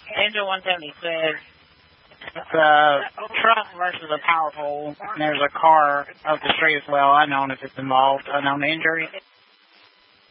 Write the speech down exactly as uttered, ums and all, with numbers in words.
Angel one seventy-six. It's a truck versus a power pole, and there's a car up the street as well. Unknown if it's involved. Unknown injury.